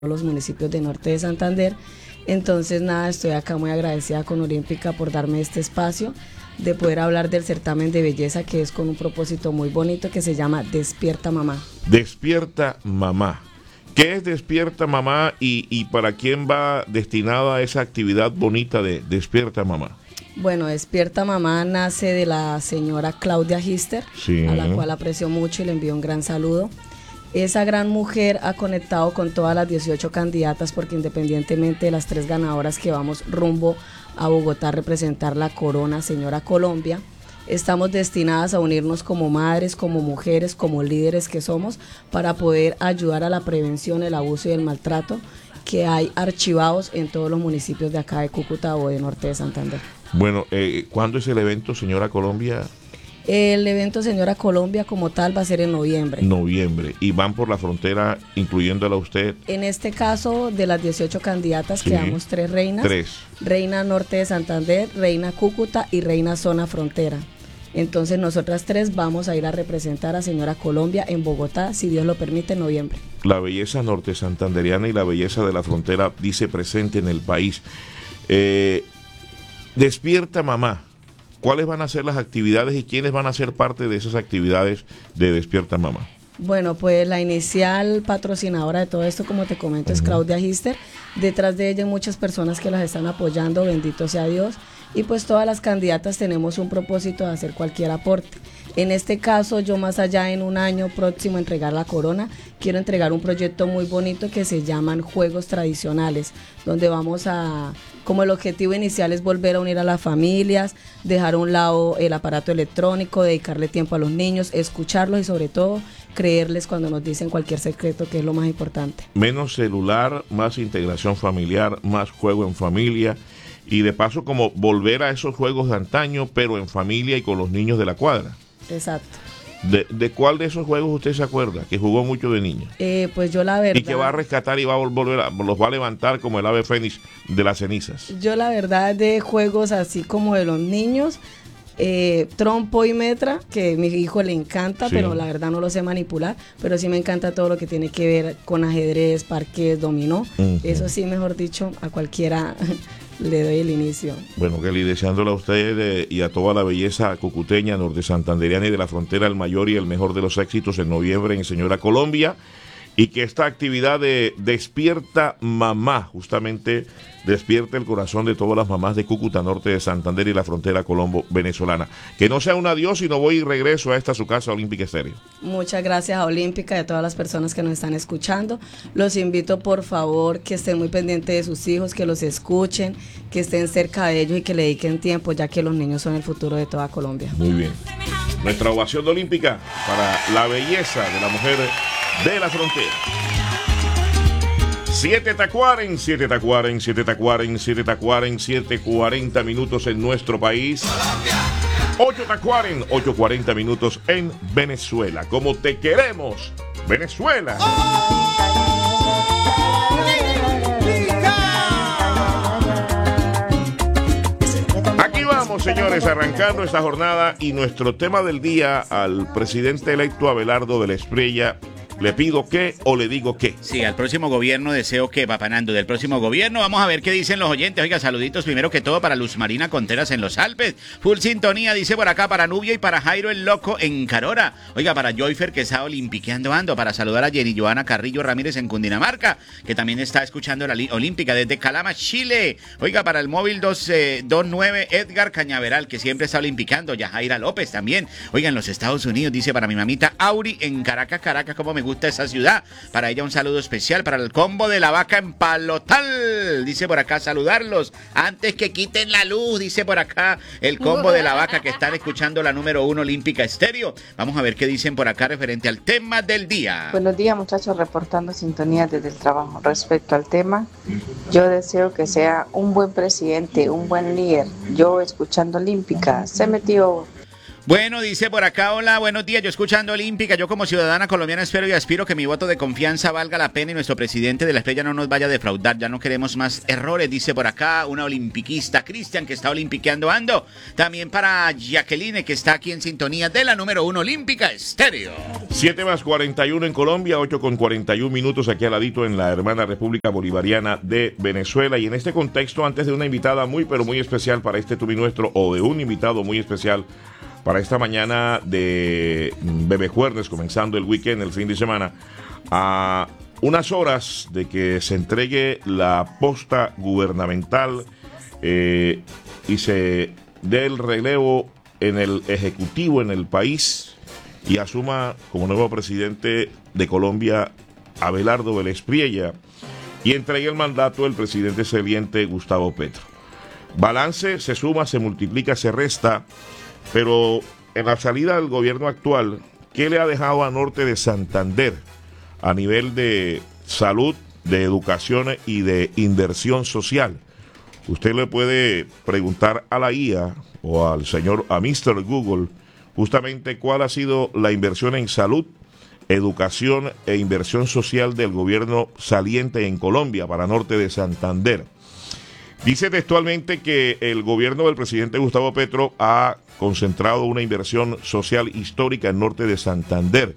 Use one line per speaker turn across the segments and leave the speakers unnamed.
los municipios de Norte de Santander. Entonces nada, estoy acá muy agradecida con Olímpica por darme este espacio de poder hablar del certamen de belleza, que es con un propósito muy bonito que se llama Despierta Mamá.
Despierta Mamá. ¿Qué es Despierta Mamá y para quién va destinada esa actividad bonita de Despierta Mamá?
Bueno, Despierta Mamá nace de la señora Claudia Gister,
Sí.
a la cual aprecio mucho y le envío un gran saludo. Esa gran mujer ha conectado con todas las 18 candidatas, porque independientemente de las 3 ganadoras que vamos rumbo a Bogotá a representar la corona Señora Colombia, estamos destinadas a unirnos como madres, como mujeres, como líderes que somos, para poder ayudar a la prevención, el abuso y el maltrato que hay archivados en todos los municipios de acá de Cúcuta o de Norte de Santander.
Bueno, ¿cuándo es el evento, Señora Colombia?
El evento Señora Colombia como tal va a ser en noviembre.
Noviembre. ¿Y van por la frontera incluyéndola usted?
En este caso, de las 18 candidatas,
Sí.
quedamos 3 reinas.
3.
Reina Norte de Santander, Reina Cúcuta y Reina Zona Frontera. Entonces nosotras 3 vamos a ir a representar a Señora Colombia en Bogotá, si Dios lo permite, en noviembre.
La belleza norte santanderiana y la belleza de la frontera dice presente en el país. Despierta Mamá. ¿Cuáles van a ser las actividades y quiénes van a ser parte de esas actividades de Despierta Mamá?
Bueno, pues la inicial patrocinadora de todo esto, como te comento, es Claudia Gister. Detrás de ella hay muchas personas que las están apoyando, bendito sea Dios. Y pues todas las candidatas tenemos un propósito de hacer cualquier aporte. En este caso, yo más allá en un año próximo entregar la corona, quiero entregar un proyecto muy bonito que se llaman Juegos Tradicionales, donde vamos a, como el objetivo inicial es volver a unir a las familias, dejar a un lado el aparato electrónico, dedicarle tiempo a los niños, escucharlos y sobre todo creerles cuando nos dicen cualquier secreto, que es lo más importante.
Menos celular, más integración familiar, más juego en familia y de paso como volver a esos juegos de antaño, pero en familia y con los niños de la cuadra.
Exacto.
¿De cuál de esos juegos usted se acuerda? Que jugó mucho de niña.
Pues yo la verdad...
Y que va a rescatar y va a volver los va a levantar como el ave fénix de las cenizas.
Yo la verdad de juegos así como de los niños, trompo y metra, que a mi hijo le encanta,
Sí.
pero la verdad no lo sé manipular, pero sí me encanta todo lo que tiene que ver con ajedrez, parqués, dominó. Eso sí, mejor dicho, a cualquiera le doy el inicio.
Bueno, Kelly, deseándole a usted y a toda la belleza cucuteña, norte santanderiana y de la frontera el mayor y el mejor de los éxitos en noviembre en Señora Colombia, y que esta actividad de Despierta Mamá justamente despierte el corazón de todas las mamás de Cúcuta, norte de Santander y la frontera colombo-venezolana. Que no sea un adiós, sino voy y regreso a esta su casa Olímpica Estéreo.
Muchas gracias a Olímpica y a todas las personas que nos están escuchando. Los invito por favor que estén muy pendientes de sus hijos, que los escuchen, que estén cerca de ellos y que le dediquen tiempo, ya que los niños son el futuro de toda Colombia.
Muy bien. Nuestra ovación de Olímpica para la belleza de la mujer de la frontera. 7 Tacuaren, 7 Tacuaren, 7 Tacuaren, 7 Tacuaren, 7:40 minutos en nuestro país. 8 Tacuaren, 8:40 minutos en Venezuela. Como te queremos, Venezuela. Aquí vamos, señores, arrancando esta jornada y nuestro tema del día al presidente electo Abelardo de la Espriella. ¿Le pido qué o le digo qué?
Sí, al próximo gobierno deseo que, papanando, del próximo gobierno, vamos a ver qué dicen los oyentes. Oiga, saluditos primero que todo para Luz Marina Conteras en Los Alpes. Full sintonía, dice por acá, para Nubia y para Jairo el Loco en Carora. Oiga, para Joyfer que está olimpiqueando ando, para saludar a Jenny Joana Carrillo Ramírez en Cundinamarca, que también está escuchando la Olímpica desde Calama, Chile. Oiga, para el móvil 229 Edgar Cañaveral, que siempre está olimpiquando. Yajaira López también. Oiga, en los Estados Unidos, dice para mi mamita Auri en Caracas, como me gusta esa ciudad. Para ella un saludo especial para el combo de la vaca en Palotal. Dice por acá saludarlos antes que quiten la luz. Dice por acá el combo de la vaca que están escuchando la número 1 Olímpica Estéreo. Vamos a ver qué dicen por acá referente al tema del día.
Buenos días, muchachos, reportando sintonía desde el trabajo. Respecto al tema, yo deseo que sea un buen presidente, un buen líder. Yo escuchando Olímpica, se metió.
Bueno, dice por acá, hola, buenos días, yo escuchando Olímpica, yo como ciudadana colombiana espero y aspiro que mi voto de confianza valga la pena y nuestro presidente de la Estrella no nos vaya a defraudar, ya no queremos más errores, dice por acá una olimpiquista, Cristian, que está olimpiqueando ando, también para Jacqueline, que está aquí en sintonía de la número 1 Olímpica Estéreo.
7:41 en Colombia, 8:41 aquí al ladito en la hermana República Bolivariana de Venezuela, y en este contexto, antes de una invitada muy pero muy especial para este Tubi Nuestro, o de un invitado muy especial para esta mañana de Bebé Jueves, comenzando el weekend, el fin de semana, a unas horas de que se entregue la posta gubernamental y se dé el relevo en el Ejecutivo en el país y asuma como nuevo presidente de Colombia Abelardo Vélez Priella y entregue el mandato el presidente saliente Gustavo Petro. Balance: se suma, se multiplica, se resta. Pero en la salida del gobierno actual, ¿qué le ha dejado a Norte de Santander a nivel de salud, de educación y de inversión social? Usted le puede preguntar a la IA o al señor, a Mr. Google, justamente cuál ha sido la inversión en salud, educación e inversión social del gobierno saliente en Colombia para Norte de Santander. Dice textualmente que el gobierno del presidente Gustavo Petro ha concentrado una inversión social histórica en Norte de Santander,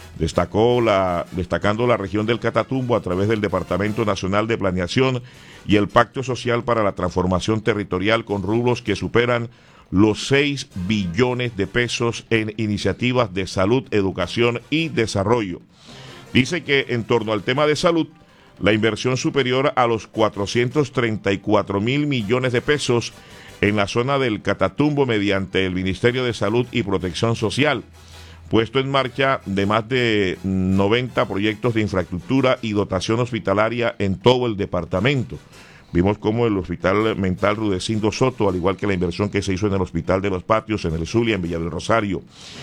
destacando la región del Catatumbo a través del Departamento Nacional de Planeación y el Pacto Social para la Transformación Territorial, con rubros que superan los 6 billones de pesos en iniciativas de salud, educación y desarrollo. Dice que en torno al tema de salud, la inversión superior a los 434.000 millones de pesos en la zona del Catatumbo mediante el Ministerio de Salud y Protección Social, puesto en marcha de más de 90 proyectos de infraestructura y dotación hospitalaria en todo el departamento. Vimos cómo el Hospital Mental Rudecindo Soto, al igual que la inversión que se hizo en el Hospital de los Patios, en el Zulia, en Villa del Rosario,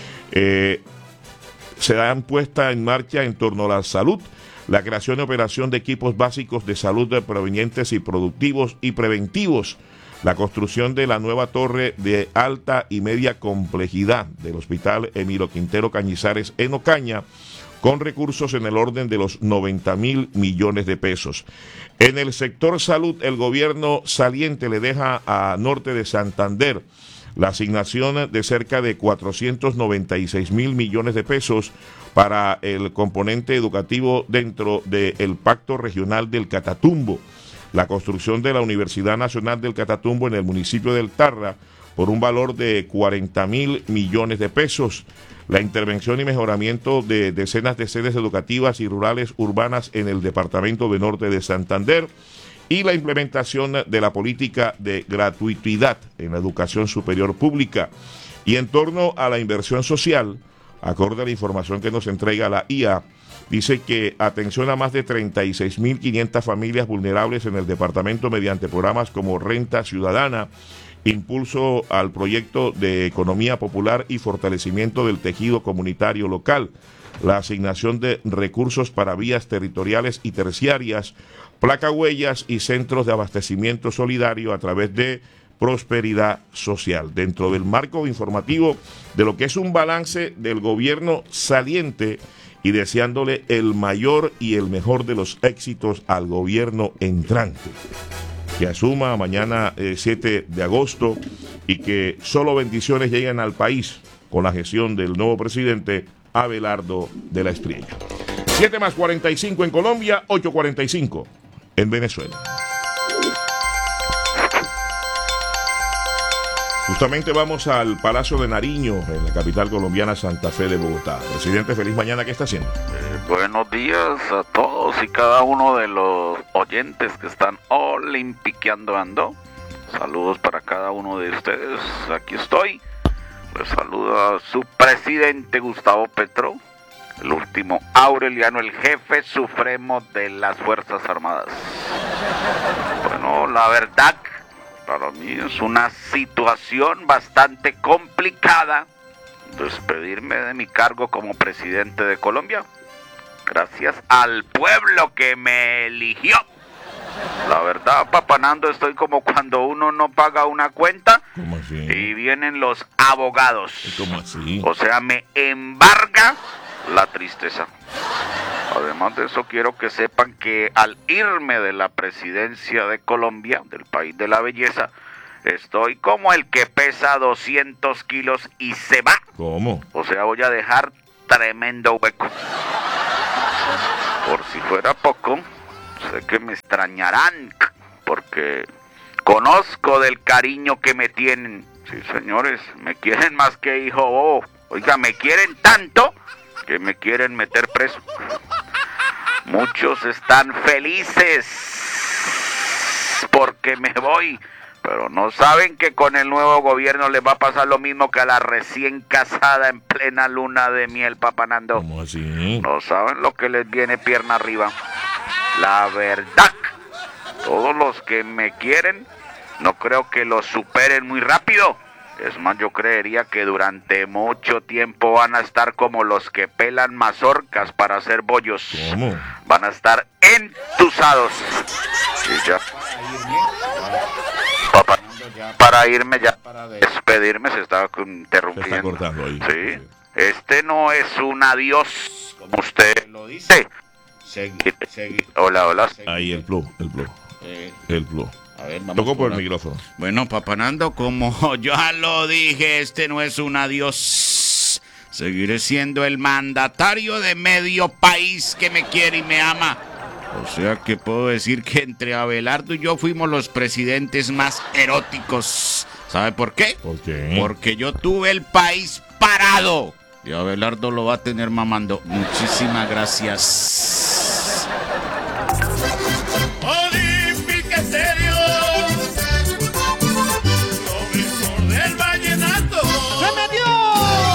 se han puesta en marcha en torno a la salud, la creación y operación de equipos básicos de salud provenientes y productivos y preventivos, la construcción de la nueva torre de alta y media complejidad del Hospital Emilio Quintero Cañizares en Ocaña, con recursos en el orden de los 90.000 millones de pesos. En el sector salud, el gobierno saliente le deja a Norte de Santander la asignación de cerca de 496.000 millones de pesos para el componente educativo dentro del Pacto Regional del Catatumbo, la construcción de la Universidad Nacional del Catatumbo en el municipio del Tarra por un valor de 40.000 millones de pesos, la intervención y mejoramiento de decenas de sedes educativas y rurales urbanas en el departamento de Norte de Santander y la implementación de la política de gratuidad en la educación superior pública. Y en torno a la inversión social, acorde a la información que nos entrega la IA, dice que atención a más de 36.500 familias vulnerables en el departamento mediante programas como Renta Ciudadana, impulso al proyecto de economía popular y fortalecimiento del tejido comunitario local, la asignación de recursos para vías territoriales y terciarias, placahuellas y centros de abastecimiento solidario a través de Prosperidad Social, dentro del marco informativo de lo que es un balance del gobierno saliente y deseándole el mayor y el mejor de los éxitos al gobierno entrante, que asuma mañana 7 de agosto y que solo bendiciones lleguen al país con la gestión del nuevo presidente Abelardo Vélez Priella. 7:45 en Colombia, 8:45 en Venezuela. Justamente vamos al Palacio de Nariño, en la capital colombiana, Santa Fe de Bogotá. Presidente, feliz mañana, ¿qué está haciendo?
Buenos días a todos y cada uno de los oyentes que están olimpiqueando ando. Saludos para cada uno de ustedes, aquí estoy. Les saluda su presidente Gustavo Petro, el último Aureliano, el jefe supremo de las Fuerzas Armadas. Bueno, la verdad, para mí es una situación bastante complicada despedirme de mi cargo como presidente de Colombia, gracias al pueblo que me eligió. La verdad, papanando, estoy como cuando uno no paga una cuenta
¿Cómo así?
y vienen los abogados.
¿Cómo así?
O sea, me embarga la tristeza. Además de eso, quiero que sepan que al irme de la presidencia de Colombia, del país de la belleza, estoy como el que pesa 200 kilos y se va.
¿Cómo?
O sea, voy a dejar tremendo hueco. Por si fuera poco, sé que me extrañarán, porque conozco del cariño que me tienen. Sí, señores, me quieren más que hijo bobo. Oiga, me quieren tanto que me quieren meter preso. Muchos están felices porque me voy, pero no saben que con el nuevo gobierno les va a pasar lo mismo que a la recién casada en plena luna de miel, papanando.
¿Cómo así?
No saben lo que les viene pierna arriba. La verdad, todos los que me quieren, no creo que los superen muy rápido. Es más, yo creería que durante mucho tiempo van a estar como los que pelan mazorcas para hacer bollos.
¿Cómo?
Van a estar entusados. Y ya. Papá, para irme ya, para despedirme, se estaba interrumpiendo.
Se está cortando ahí.
Sí. Este no es un adiós, como usted lo dice. Hola, hola.
Ahí el plus. El plus.
A ver, vamos
Toco por el
la-
micrófono.
Bueno, papanando, como ya lo dije, este no es un adiós. Seguiré siendo el mandatario de medio país que me quiere y me ama. O sea que puedo decir que entre Abelardo y yo fuimos los presidentes más eróticos. ¿Sabe por qué?
¿Por qué?
Porque yo tuve el país parado. Y Abelardo lo va a tener mamando. Muchísimas gracias.